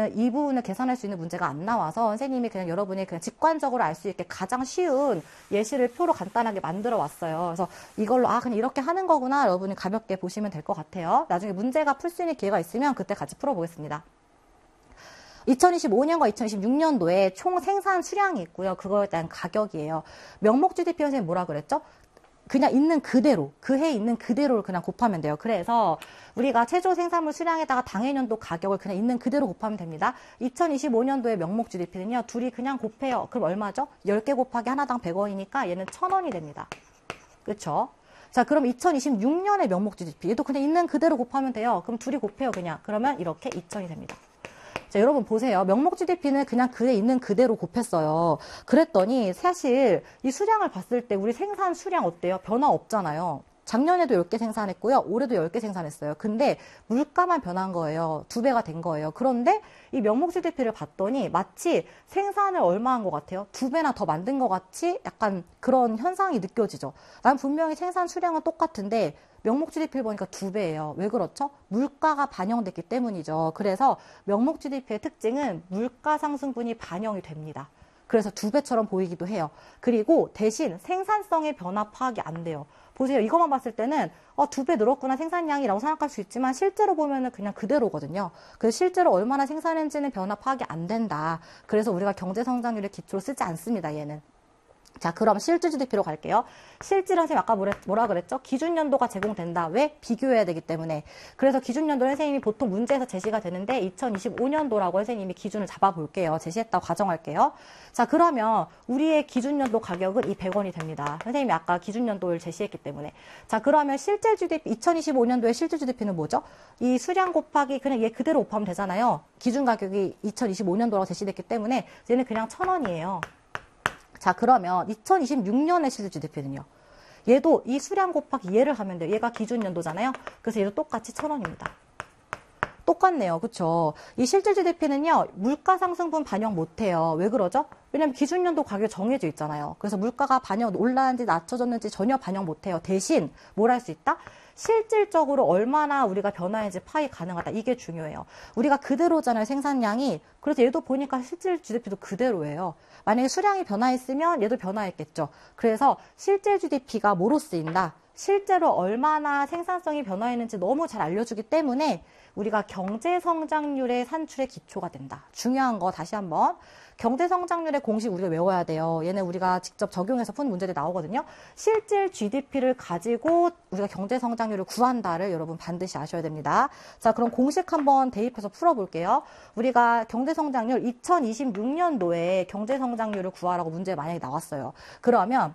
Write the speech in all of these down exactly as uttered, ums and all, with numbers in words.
그냥 이 부분을 계산할 수 있는 문제가 안 나와서 선생님이 그냥 여러분이 그냥 직관적으로 알 수 있게 가장 쉬운 예시를 표로 간단하게 만들어 왔어요. 그래서 이걸로 아 그냥 이렇게 하는 거구나 여러분이 가볍게 보시면 될 것 같아요. 나중에 문제가 풀 수 있는 기회가 있으면 그때 같이 풀어보겠습니다. 이천이십오 년과 이천이십육 년도에 총 생산 수량이 있고요. 그거에 대한 가격이에요. 명목 지디피 선생님 뭐라 그랬죠? 그냥 있는 그대로, 그 해에 있는 그대로를 그냥 곱하면 돼요. 그래서 우리가 최저 생산물 수량에다가 당해년도 가격을 그냥 있는 그대로 곱하면 됩니다. 이천이십오 년도의 명목 지디피는요, 둘이 그냥 곱해요. 그럼 얼마죠? 열 개 곱하기 하나당 백 원이니까 얘는 천 원이 됩니다. 그쵸? 자, 그럼 이천이십육 년의 명목 지디피, 얘도 그냥 있는 그대로 곱하면 돼요. 그럼 둘이 곱해요, 그냥. 그러면 이렇게 이천이 됩니다. 자, 여러분 보세요. 명목 지디피는 그냥 그에 있는 그대로 곱했어요. 그랬더니 사실 이 수량을 봤을 때 우리 생산 수량 어때요? 변화 없잖아요. 작년에도 열 개 생산했고요. 올해도 열 개 생산했어요. 근데 물가만 변한 거예요. 두 배가 된 거예요. 그런데 이 명목 지디피를 봤더니 마치 생산을 얼마 한 것 같아요? 두 배나 더 만든 것 같이 약간 그런 현상이 느껴지죠. 난 분명히 생산 수량은 똑같은데 명목 지디피를 보니까 두 배예요. 왜 그렇죠? 물가가 반영됐기 때문이죠. 그래서 명목 지디피의 특징은 물가 상승분이 반영이 됩니다. 그래서 두 배처럼 보이기도 해요. 그리고 대신 생산성의 변화 파악이 안 돼요. 보세요. 이것만 봤을 때는 어, 두 배 늘었구나 생산량이라고 생각할 수 있지만 실제로 보면은 그냥 그대로거든요. 그래서 실제로 얼마나 생산했는지는 변화 파악이 안 된다. 그래서 우리가 경제성장률의 기초로 쓰지 않습니다. 얘는. 자, 그럼 실질 지디피로 갈게요. 실질은 선생님 아까 뭐라 그랬죠? 기준연도가 제공된다. 왜? 비교해야 되기 때문에. 그래서 기준연도는 선생님이 보통 문제에서 제시가 되는데 이천이십오 년도라고 선생님이 기준을 잡아볼게요. 제시했다고 가정할게요. 자, 그러면 우리의 기준연도 가격은 이 백 원이 됩니다. 선생님이 아까 기준연도를 제시했기 때문에. 자, 그러면 실질 지디피, 이천이십오 년도의 실질 지디피는 뭐죠? 이 수량 곱하기 그냥 얘 그대로 곱하면 되잖아요. 기준 가격이 이천이십오 년도라고 제시됐기 때문에 얘는 그냥 천 원이에요. 자, 그러면 이천이십육 년의 실질 지디피는요. 얘도 이 수량 곱하기 얘를 하면 돼요. 얘가 기준 연도잖아요. 그래서 얘도 똑같이 천 원입니다. 똑같네요. 그쵸? 이 실질 지디피는요. 물가 상승분 반영 못해요. 왜 그러죠? 왜냐면 기준 연도 가격이 정해져 있잖아요. 그래서 물가가 반영 올랐는지 낮춰졌는지 전혀 반영 못해요. 대신 뭘 할 수 있다? 실질적으로 얼마나 우리가 변화했는지 파악 가능하다. 이게 중요해요. 우리가 그대로잖아요. 생산량이. 그래서 얘도 보니까 실질 지디피도 그대로예요. 만약에 수량이 변화했으면 얘도 변화했겠죠. 그래서 실질 지디피가 뭐로 쓰인다? 실제로 얼마나 생산성이 변화했는지 너무 잘 알려주기 때문에 우리가 경제성장률의 산출의 기초가 된다. 중요한 거 다시 한번. 경제성장률의 공식 우리가 외워야 돼요. 얘는 우리가 직접 적용해서 푼 문제들이 나오거든요. 실질 지디피를 가지고 우리가 경제성장률을 구한다를 여러분 반드시 아셔야 됩니다. 자, 그럼 공식 한번 대입해서 풀어볼게요. 우리가 경제성장률 이천이십육 년도에 경제성장률을 구하라고 문제 만약에 나왔어요. 그러면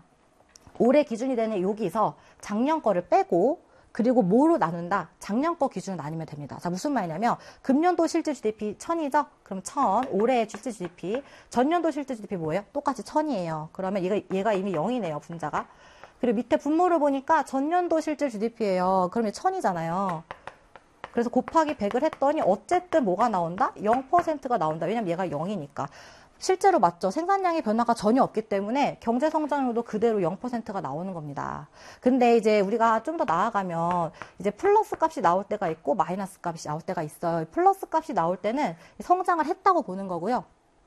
올해 기준이 되는 여기서 작년 거를 빼고 그리고 뭐로 나눈다? 작년 거 기준으로 나누면 됩니다. 자, 무슨 말이냐면 금년도 실질 지디피 천이죠? 그럼 천, 올해의 실질 지디피. 전년도 실질 지디피 뭐예요? 똑같이 천이에요. 그러면 얘가, 얘가 이미 영이네요, 분자가. 그리고 밑에 분모를 보니까 전년도 실질 지디피예요. 그러면 천이잖아요. 그래서 곱하기 백을 했더니 어쨌든 뭐가 나온다? 영 퍼센트가 나온다. 왜냐면 얘가 영이니까. 실제로 맞죠. 생산량의 변화가 전혀 없기 때문에 경제성장률도 그대로 영 퍼센트가 나오는 겁니다. 근데 이제 우리가 좀 더 나아가면 이제 플러스 값이 나올 때가 있고 마이너스 값이 나올 때가 있어요. 플러스 값이 나올 때는 성장을 했다고 보는 거고요.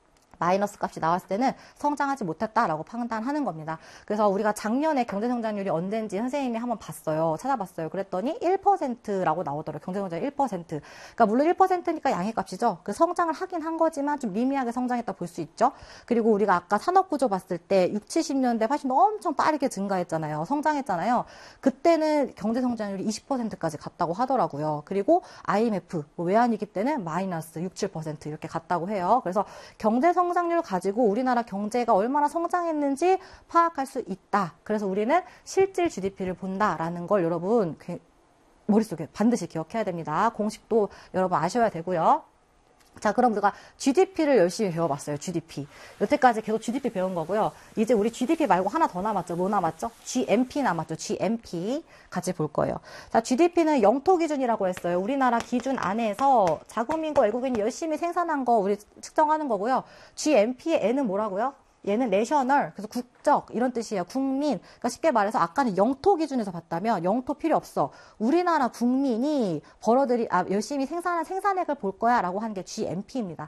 마이너스 값이 나왔을 때는 성장하지 못했다라고 판단하는 겁니다. 그래서 우리가 작년에 경제성장률이 언젠지 선생님이 한번 봤어요. 찾아봤어요. 그랬더니 일 퍼센트라고 나오더라고요. 경제성장률 일 퍼센트. 그러니까 물론 일 퍼센트니까 양의 값이죠. 그 성장을 하긴 한 거지만 좀 미미하게 성장했다 볼 수 있죠. 그리고 우리가 아까 산업구조 봤을 때 육십, 칠십 년대 훨씬 엄청 빠르게 증가했잖아요. 성장했잖아요. 그때는 경제성장률이 이십 퍼센트까지 갔다고 하더라고요. 그리고 아이엠에프, 뭐 외환위기 때는 마이너스 육, 칠 퍼센트 이렇게 갔다고 해요. 그래서 경제성 성장률 가지고 우리나라 경제가 얼마나 성장했는지 파악할 수 있다. 그래서 우리는 실질 지디피를 본다라는 걸 여러분 머릿속에 반드시 기억해야 됩니다. 공식도 여러분 아셔야 되고요. 자, 그럼 우리가 지디피를 열심히 배워봤어요. 지디피. 여태까지 계속 지디피 배운 거고요. 이제 우리 지디피 말고 하나 더 남았죠. 뭐 남았죠? 지엠피 남았죠. 지엠피 같이 볼 거예요. 자, 지디피는 영토 기준이라고 했어요. 우리나라 기준 안에서 자국민과 외국인이 열심히 생산한 거 우리 측정하는 거고요. 지엠피의 N은 뭐라고요? 얘는 내셔널, 그래서 국적 이런 뜻이에요. 국민. 그러니까 쉽게 말해서 아까는 영토 기준에서 봤다면 영토 필요 없어. 우리나라 국민이 벌어들이 아, 열심히 생산한 생산액을 볼 거야라고 한 게 지엠피입니다.